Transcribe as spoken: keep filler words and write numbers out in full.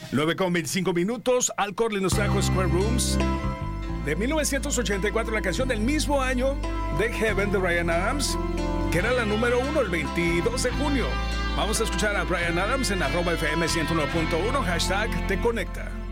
nueve con veinticinco minutos. Al Corley nos trajo Square Rooms de mil novecientos ochenta y cuatro, la canción del mismo año de Heaven de Bryan Adams, que era la número uno el veintidós de junio. Vamos a escuchar a Bryan Adams en arroba F M ciento uno punto uno, hashtag Te Conecta.